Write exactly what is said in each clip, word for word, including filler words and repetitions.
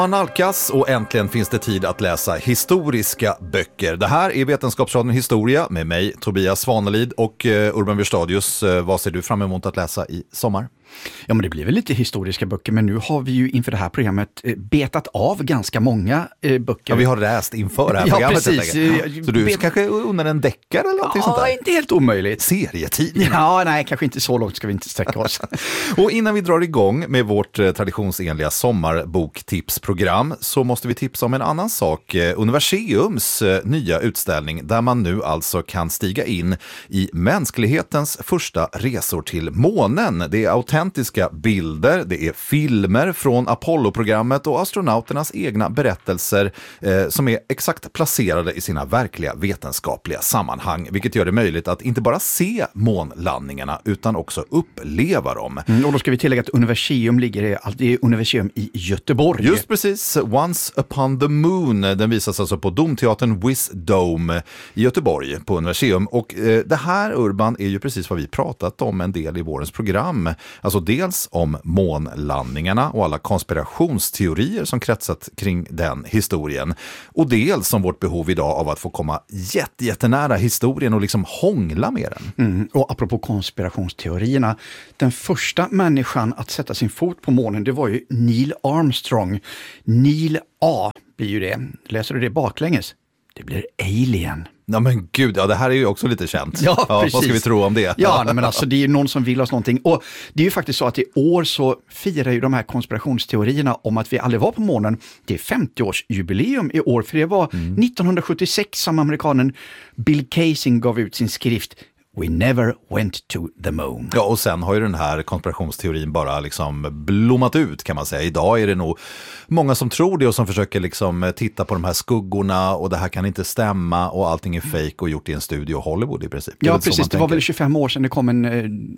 Nalkas och äntligen finns det tid att läsa historiska böcker. Det här är Vetenskapsradion Historia med mig, Tobias Svanelid och uh, Urban Wierstadius. Uh, vad ser du fram emot att läsa i sommar? Ja, men det blir väl lite historiska böcker, men nu har vi ju inför det här programmet eh, betat av ganska många eh, böcker. Ja, vi har läst inför det här ja, programmet. Precis. Så du Bet... kanske under en deckare eller någonting ja, sånt där? Ja, inte helt omöjligt. Serietid? Ja, nej, kanske inte så långt ska vi inte sträcka oss. Och innan vi drar igång med vårt eh, traditionsenliga sommarboktipsprogram så måste vi tipsa om en annan sak. Eh, Universiums eh, nya utställning där man nu alltså kan stiga in i mänsklighetens första resor till månen. Det är autentiska bilder, det är filmer från Apollo-programmet och astronauternas egna berättelser eh, som är exakt placerade i sina verkliga vetenskapliga sammanhang, vilket gör det möjligt att inte bara se månlandningarna utan också uppleva dem. Mm, och då ska vi tillägga att Universium ligger i, det är Universium i Göteborg. Just precis, Once upon the Moon, den visas alltså på Domteatern Wisdome i Göteborg på Universium. Och eh, det här, Urban, är ju precis vad vi pratat om en del i vårens program. Alltså dels om månlandningarna och alla konspirationsteorier som kretsat kring den historien. Och dels om vårt behov idag av att få komma jätte, jättenära historien och liksom hångla med den. Mm, och apropå konspirationsteorierna, den första människan att sätta sin fot på månen, det var ju Neil Armstrong. Neil A blir ju det. Läser du det baklänges? Det blir Alien. Ja men gud, ja det här är ju också lite känt. Ja, ja, precis. Vad ska vi tro om det? Ja, nej, men alltså det är ju någon som vill oss någonting. Och det är ju faktiskt så att i år så firar ju de här konspirationsteorierna om att vi aldrig var på månen. Det är femtio-årsjubileum i år, för det var mm. nittonhundrasjuttiosex som amerikanen Bill Kaysing gav ut sin skrift We never went to the moon. Ja, och sen har ju den här konspirationsteorin bara liksom blommat ut kan man säga. Idag är det nog många som tror det och som försöker liksom titta på de här skuggorna och det här kan inte stämma och allting är fake och gjort i en studio i Hollywood i princip. Ja, precis. Det var väl tjugofem år sedan det kom en,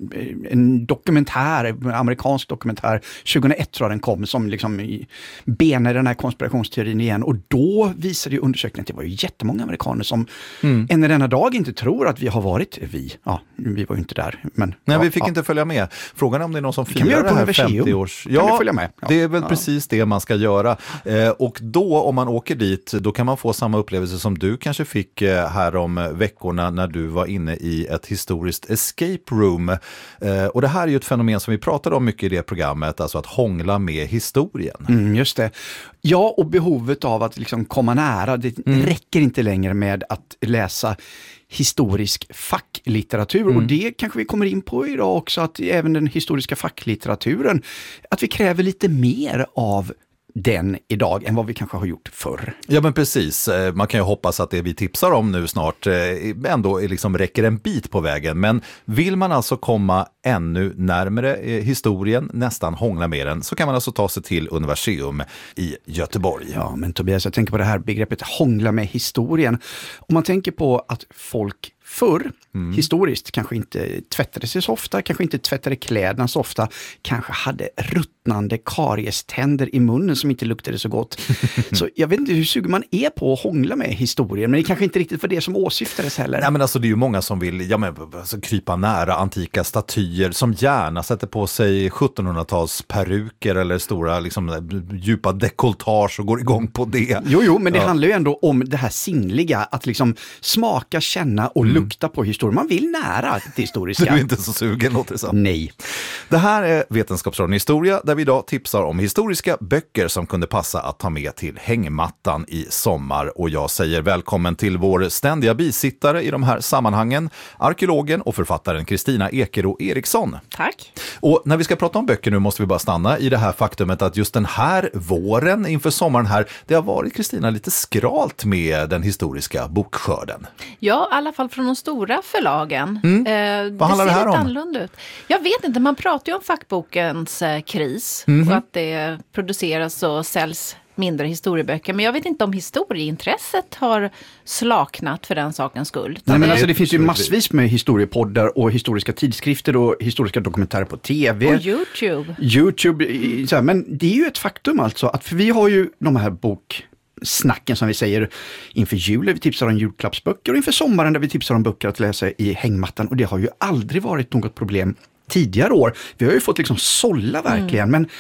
en dokumentär, en amerikansk dokumentär. tjugohundraett tror jag den kom som liksom benade den här konspirationsteorin igen. Och då visade ju undersökningen att det var ju jättemånga amerikaner som mm. än i denna dag inte tror att vi har varit vi. Ja, vi var ju inte där. Men, Nej, ja, vi fick ja. inte följa med. Frågan är om det är någon som firar firar det här femtio års... Ja, kan vi följa med? Ja. Det är väl ja. precis det man ska göra. Eh, och då, om man åker dit, då kan man få samma upplevelse som du kanske fick eh, här om veckorna när du var inne i ett historiskt escape room. Eh, och det här är ju ett fenomen som vi pratade om mycket i det programmet, alltså att hångla med historien. Mm, just det. Ja, och behovet av att liksom komma nära. Det mm. räcker inte längre med att läsa historisk facklitteratur mm. och det kanske vi kommer in på idag också, att även den historiska facklitteraturen, att vi kräver lite mer av den idag än vad vi kanske har gjort förr. Ja men precis, man kan ju hoppas att det vi tipsar om nu snart ändå liksom räcker en bit på vägen, men vill man alltså komma ännu närmare historien, nästan hångla med den, så kan man alltså ta sig till Universium i Göteborg. Ja men Tobias, jag tänker på det här begreppet hångla med historien. Om man tänker på att folk förr, mm. historiskt, kanske inte tvättade sig så ofta, kanske inte tvättade kläderna så ofta, kanske hade ruttnande karieständer i munnen som inte luktade så gott. Så jag vet inte hur sugen man är på att hångla med historien, men det kanske inte riktigt för det som åsyftades heller. Nej men alltså det är ju många som vill ja, men, alltså, krypa nära antika statyer som gärna sätter på sig sjuttonhundratals peruker eller stora liksom, djupa dekoltage och går igång på det. Jo, jo, men det ja. handlar ju ändå om det här sinnliga, att liksom smaka, känna och mm. lukta på historien. Man vill nära det historiska. Du är inte så sugen, låter det så. Nej. Det här är Vetenskapsradion Historia där vi idag tipsar om historiska böcker som kunde passa att ta med till hängmattan i sommar. Och jag säger välkommen till vår ständiga bisittare i de här sammanhangen, arkeologen och författaren Kristina Ekero Eriksson. Tack. Och när vi ska prata om böcker nu måste vi bara stanna i det här faktumet att just den här våren inför sommaren här, det har varit, Kristina, lite skralt med den historiska bokskörden. Ja, i alla fall från de stora förlagen. Mm. Eh, Vad handlar det här om? Annorlunda ut. Jag vet inte, man pratar ju om fackbokens eh, kris Mm-hmm. och att det produceras och säljs mindre historieböcker. Men jag vet inte om historieintresset har slaknat för den sakens skull. Nej, men det... alltså, det finns ju massvis med historiepoddar och historiska tidskrifter och historiska dokumentärer på tv. Och YouTube. YouTube, så här, men det är ju ett faktum alltså, att för vi har ju de här bok... snacken som vi säger inför julen, vi tipsar om julklappsböcker och inför sommaren där vi tipsar om böcker att läsa i hängmattan, och det har ju aldrig varit något problem tidigare år. Vi har ju fått liksom sålla verkligen, mm. men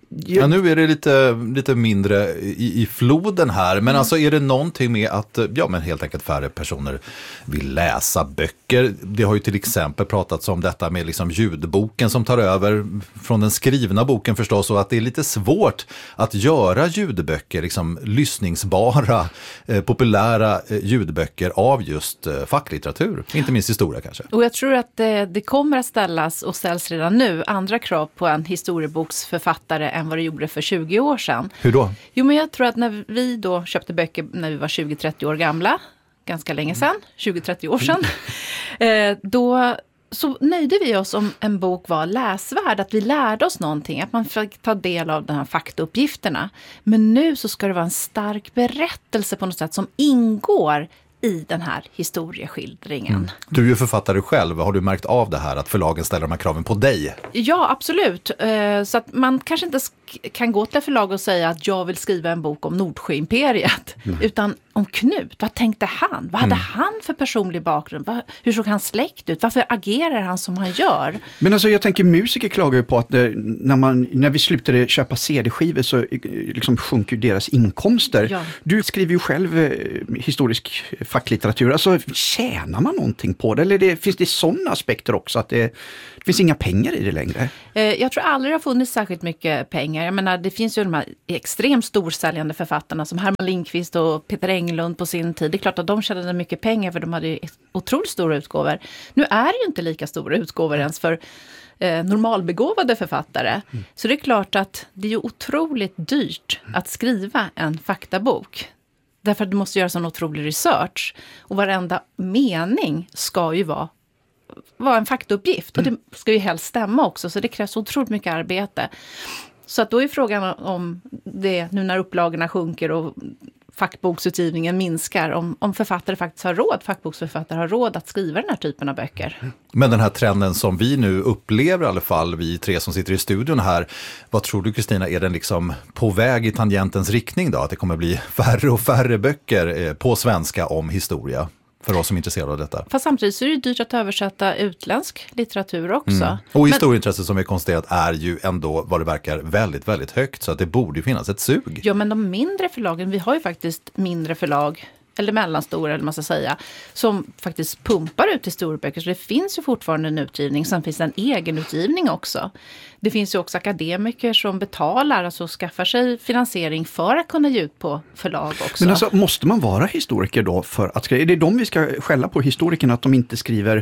Ja, nu är det lite, lite mindre i, i floden här, men mm. alltså är det någonting med att ja, men helt enkelt färre personer vill läsa böcker? Det har ju till exempel pratats om detta med liksom ljudboken som tar över från den skrivna boken förstås, och att det är lite svårt att göra ljudböcker, liksom lyssningsbara, eh, populära eh, ljudböcker av just eh, facklitteratur, inte minst historia kanske. Och jag tror att det, det kommer att ställas och ställs redan nu andra krav på en historieboksförfattare än vad det gjorde för tjugo år sedan. Hur då? Jo, men jag tror att när vi då köpte böcker när vi var tjugo till trettio år gamla, ganska länge sedan, tjugo till trettio år sedan, eh, då så nöjde vi oss om en bok var läsvärd, att vi lärde oss någonting, att man fick ta del av de här faktauppgifterna. Men nu så ska det vara en stark berättelse på något sätt som ingår i den här historieskildringen. Mm. Du är ju författare själv. Har du märkt av det här, att förlagen ställer de här kraven på dig? Ja, absolut. Så att man kanske inte kan gå till ett förlag och säga att jag vill skriva en bok om Nordsjöimperiet, mm. utan om Knut. Vad tänkte han? Vad hade mm. han för personlig bakgrund? Vad, hur såg hans släkt ut? Varför agerar han som han gör? Men alltså jag tänker, musiker klagar ju på att det, när, man, när vi slutade köpa C D-skivor så liksom sjunker deras inkomster. Ja. Du skriver ju själv eh, historisk facklitteratur. Alltså tjänar man någonting på det? Eller det, finns det sådana aspekter också? Att det, det finns inga pengar i det längre? Eh, jag tror aldrig det har funnits särskilt mycket pengar. Jag menar, det finns ju de här extremt storsäljande författarna som Herman Lindqvist och Peter Englund på sin tid. Det är klart att de tjänade mycket pengar för de hade ju otroligt stora utgåvor. Nu är det ju inte lika stora utgåvor ens för eh, normalbegåvade författare. Mm. Så det är klart att det är ju otroligt dyrt att skriva en faktabok. Därför att du måste göra sån otrolig research. Och varenda mening ska ju vara, vara en faktauppgift. Mm. Och det ska ju helst stämma också. Så det krävs otroligt mycket arbete. Så att då är frågan om det, nu när upplagorna sjunker och fackboksutgivningen minskar, om, om författare faktiskt har råd, fackboksförfattare har råd att skriva den här typen av böcker. Men den här trenden som vi nu upplever i alla fall, vi tre som sitter i studion här, vad tror du Kristina, är den liksom på väg i tangentens riktning då? Att det kommer bli färre och färre böcker på svenska om historia? För oss som är intresserade av detta. Fast samtidigt så är det dyrt att översätta utländsk litteratur också. Mm. Och historieintresset som vi konstaterat är ju ändå vad det verkar väldigt, väldigt högt. Så att det borde ju finnas ett sug. Ja, men de mindre förlagen, vi har ju faktiskt mindre förlag, eller mellanstora eller man ska säga, som faktiskt pumpar ut historieböcker. Så det finns ju fortfarande en utgivning. Sen finns det en egen utgivning också. Det finns ju också akademiker som betalar, alltså skaffar sig finansiering för att kunna ge ut på förlag också. Men alltså, måste man vara historiker då för att skriva? Är det de vi ska skälla på, historikerna, att de inte skriver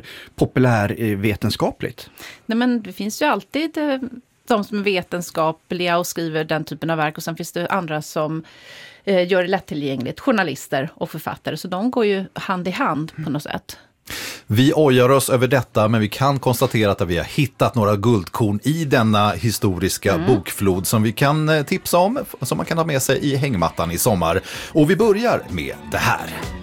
populärvetenskapligt? Nej, men det finns ju alltid de som är vetenskapliga och skriver den typen av verk. Och sen finns det andra som eh, gör det lättillgängligt. Journalister och författare. Så de går ju hand i hand på något sätt. Vi ojar oss över detta, men vi kan konstatera att vi har hittat några guldkorn i denna historiska mm. bokflod som vi kan tipsa om, som man kan ha med sig i hängmattan i sommar. Och vi börjar med det här.